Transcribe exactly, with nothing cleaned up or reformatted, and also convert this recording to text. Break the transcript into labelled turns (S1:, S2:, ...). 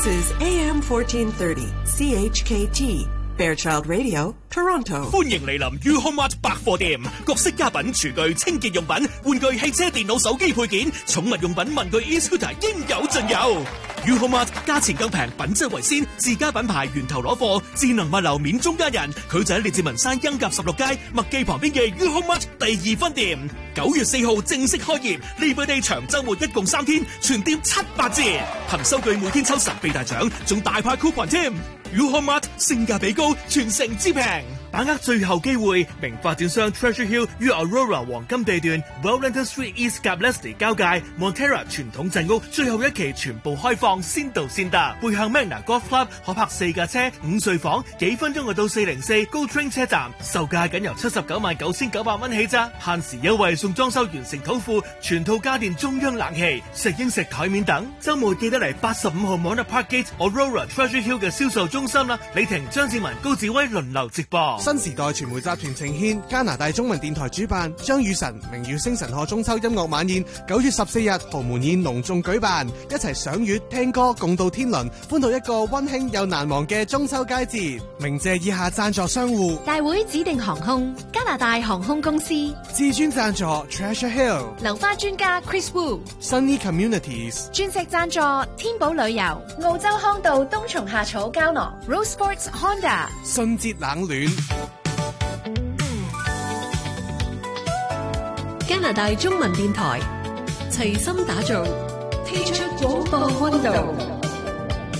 S1: This is A M fourteen thirty C H K T Fairchild Radio Toronto。
S2: 歡迎嚟臨 Uhomart 百貨店，各式家品、廚具、清潔用品、玩具、汽車、電腦、手機配件、寵物用品、文具、e-scooter 應有盡有。Uhomart 價錢更平，品質為先，自家品牌源頭攞貨，智能物流免中間人。佢就喺列治文山恩甲十六街麥記旁邊嘅 Uhomart 第二分店。九月四號正式開業 ，Labor Day 長週末一共三天，全店七八折，憑收據每天抽神秘大獎，仲大派 coupon 添。Uhomart 性價比高，全城之平，把握最後機會。名發展商 Treasure Hill 於 Aurora 黃金地段 Wellington Street East 及 Leslie 交界 Montera 傳統鎮屋最後一期全部開放，先到先得。背向 Magna Golf Club 可泊四架車，五睡房，幾分鐘就到四零四 Go Train 車站，售價僅由七十九萬九千九百蚊起咋，限時優惠送裝修完成土庫，全套家電中央冷氣、食英食台面等。週末記得嚟八十五號 Mona Parkgate Aurora Treasure Hill 嘅銷售中心啦，李婷、張志文、高志威輪流直播。
S3: 新時代傳媒集團呈獻加拿大中文電台主辦張雨晨明月星辰賀中秋音樂晚宴，九月十四日豪門宴隆重舉辦，一齊賞月聽歌共度天倫，歡度一個溫馨又難忘嘅中秋佳節。鳴謝以下贊助商戶：
S4: 大會指定航空、加拿大航空公司、
S3: 至尊贊助 Treasure Hill、
S4: 流花專家 Chris Wu、Sunny
S3: Communities、
S4: 鑽石贊助天寶旅遊、澳洲康道冬蟲夏草膠囊、Rose Sports Honda、
S3: 信節冷暖。
S5: 加拿大中文電台齊心打造，踢出廣播溫度。